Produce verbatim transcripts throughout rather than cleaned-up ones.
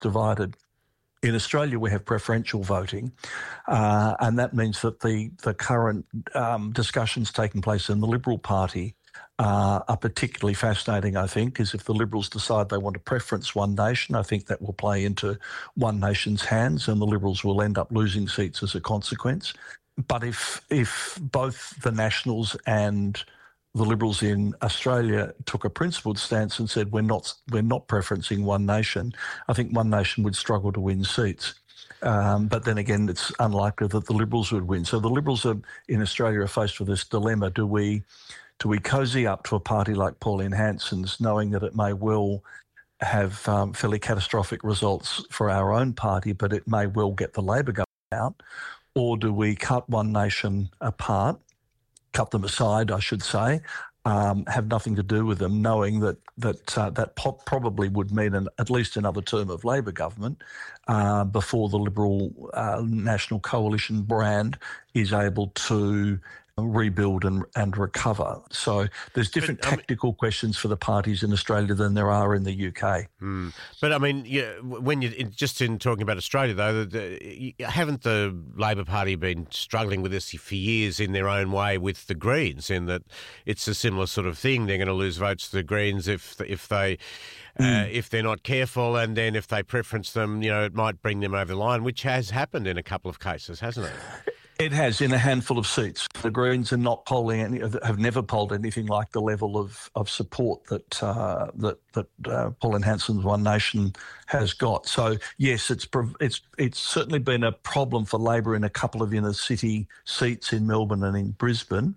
divided. In Australia, we have preferential voting, uh, and that means that the, the current um, discussions taking place in the Liberal Party uh, are particularly fascinating, I think, because if the Liberals decide they want to preference One Nation, I think that will play into One Nation's hands and the Liberals will end up losing seats as a consequence. But if if both the Nationals and the Liberals in Australia took a principled stance and said we're not we're not preferencing One Nation, I think One Nation would struggle to win seats. Um, but then again, it's unlikely that the Liberals would win. So the Liberals are, in Australia are faced with this dilemma: do we do we cosy up to a party like Pauline Hanson's, knowing that it may well have um, fairly catastrophic results for our own party, but it may well get the Labor government out, or do we cut One Nation apart? Cut them aside, I should say, um, have nothing to do with them, knowing that that uh, that po- probably would mean an, at least another term of Labor government uh, before the Liberal uh, National Coalition brand is able to rebuild and, and recover. So there's different but, tactical um, questions for the parties in Australia than there are in the U K. Hmm. But I mean, yeah, when you just in talking about Australia though, the, the, haven't the Labor Party been struggling with this for years in their own way with the Greens? In that it's a similar sort of thing. They're going to lose votes to the Greens if if they mm. uh, if they're not careful, and then if they preference them, you know, it might bring them over the line, which has happened in a couple of cases, hasn't it? It has, in a handful of seats. The Greens are not polling any, have never polled anything like the level of, of support that uh, that that uh, Pauline Hanson's One Nation has got. So yes, it's it's it's certainly been a problem for Labor in a couple of inner city seats in Melbourne and in Brisbane,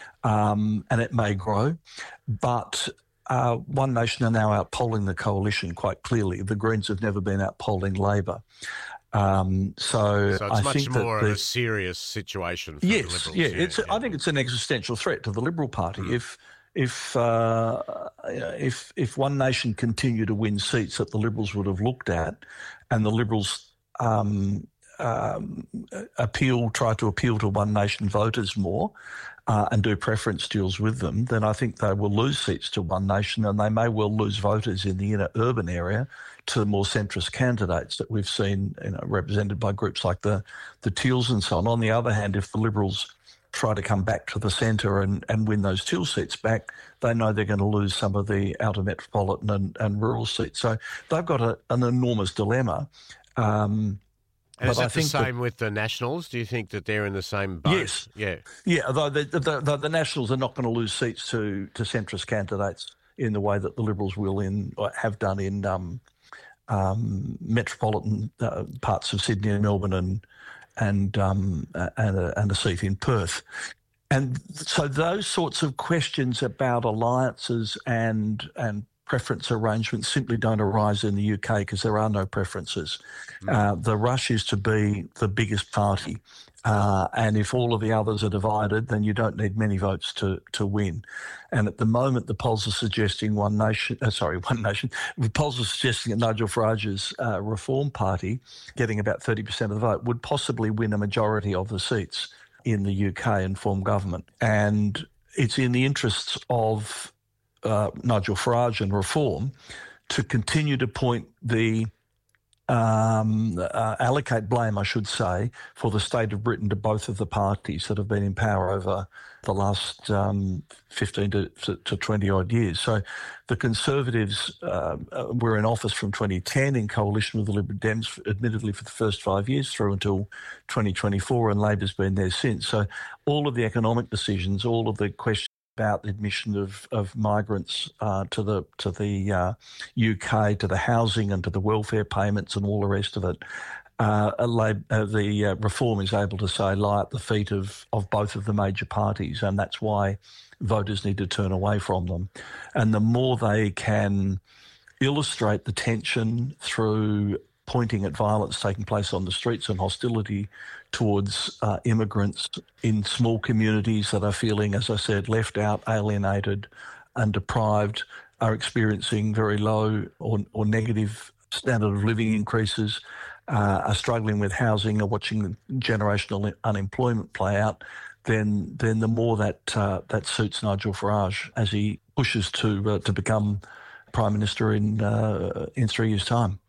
um, and it may grow, but. Uh, One Nation are now outpolling the coalition quite clearly. The Greens have never been outpolling Labor. Um, so, so it's I much think more that of a serious situation for yes, the Liberals. Yeah, yeah, it's. yeah. I think it's an existential threat to the Liberal Party. Mm. If if uh, if if One Nation continue to win seats that the Liberals would have looked at, and the Liberals um, um, appeal, try to appeal to One Nation voters more. Uh, and do preference deals with them, then I think they will lose seats to One Nation, and they may well lose voters in the inner urban area to more centrist candidates that we've seen, you know, represented by groups like the the Teals and so on. On the other hand, if the Liberals try to come back to the centre and, and win those Teal seats back, they know they're going to lose some of the outer metropolitan and, and rural seats. So they've got a, an enormous dilemma. Um, And is that the same that, with the Nationals? Do you think that they're in the same boat? Yes. Yeah. Yeah, although the, the, the, the Nationals are not going to lose seats to, to centrist candidates in the way that the Liberals will in or have done in um, um, metropolitan uh, parts of Sydney and Melbourne and and um, and, a, and a seat in Perth. And so those sorts of questions about alliances and and preference arrangements simply don't arise in the U K because there are no preferences. Mm. Uh, the rush is to be the biggest party. Uh, and if all of the others are divided, then you don't need many votes to, to win. And at the moment, the polls are suggesting One Nation, uh, sorry, One Nation, the polls are suggesting that Nigel Farage's uh, Reform Party, getting about thirty percent of the vote, would possibly win a majority of the seats in the U K and form government. And it's in the interests of Uh, Nigel Farage and Reform to continue to point the um, uh, allocate blame, I should say, for the state of Britain to both of the parties that have been in power over the last um, fifteen to, to, to twenty odd years. So the Conservatives uh, were in office from twenty ten in coalition with the Liberal Dems, admittedly for the first five years through until twenty twenty-four, and Labor's been there since. So all of the economic decisions, all of the questions about the admission of, of migrants uh, to the to the uh, U K, to the housing and to the welfare payments and all the rest of it, uh, uh, the uh, Reform is able to say lie at the feet of, of both of the major parties, and that's why voters need to turn away from them. And the more they can illustrate the tension through pointing at violence taking place on the streets and hostility towards uh, immigrants in small communities that are feeling, as I said, left out, alienated and deprived, are experiencing very low or, or negative standard of living increases, uh, are struggling with housing, are watching generational unemployment play out, then then the more that uh, that suits Nigel Farage as he pushes to uh, to become Prime Minister in uh, in three years' time.